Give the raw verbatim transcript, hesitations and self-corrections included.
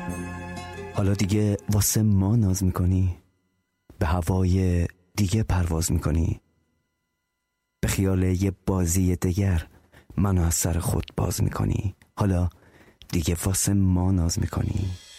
حالا دیگه واسه ما ناز میکنی؟ به هوای دیگه پرواز میکنی؟ به خیال یه بازی دیگر منو از سر خود باز میکنی؟ حالا دیگه واسه ما ناز میکنی؟